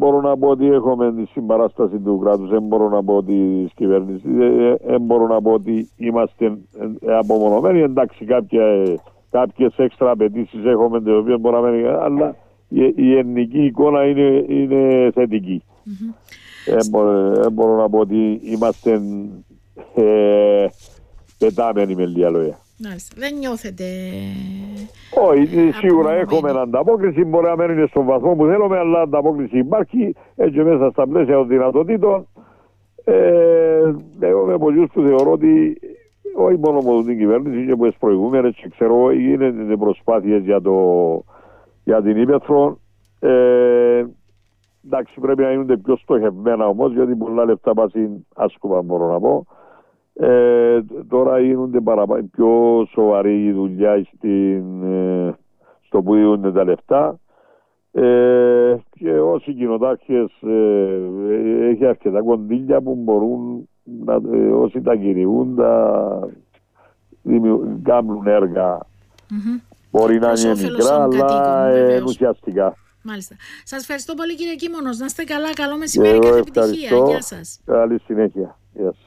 μπορώ να πω ότι έχουμε τη συμπαράσταση του κράτους, δεν μπορώ να πω ότι της κυβέρνησης, δεν μπορώ να πω ότι είμαστε απομονωμένοι. Εντάξει, κάποιες έξτρα απαιτήσεις έχουμε, τις οποίες μπορούμε να κάνουμε, αλλά η ελληνική εικόνα είναι θετική. Δεν μπορώ να πω ότι είμαστε πετάμενοι με λίγα λόγια. Δεν νιώθετε... Όχι, σίγουρα έχουμε ανταπόκριση, μπορεί να μένει στον βαθμό που θέλουμε, αλλά ανταπόκριση υπάρχει, έτσι μέσα στα πλαίσια των δυνατοτήτων. Εγώ με πολλούς που θεωρώ ότι όχι μόνο από την κυβέρνηση και από τις προηγούμενες, και ξέρω, γίνεται προσπάθειες για την Ήπεθρο. Εντάξει, πρέπει να γίνονται πιο στοχευμένα όμως, γιατί πολλά λεφτά πάσουν άσκοπα, μπορώ να πω. Τώρα γίνονται πιο σοβαρή δουλειά στο που δίνονται τα λεφτά. Και όσοι κοινοτάρχες έχει αρκετά κονδύλια που μπορούν όσοι τα κυνηγούν κάνουν έργα. Μπορεί να είναι μικρά, αλλά ουσιαστικά. Μάλιστα. Σας ευχαριστώ πολύ, κύριε Κίμωνος. Να είστε καλά, καλό μεσημέρι, καλή επιτυχία. Γεια σας. Καλή συνέχεια. Γεια σας.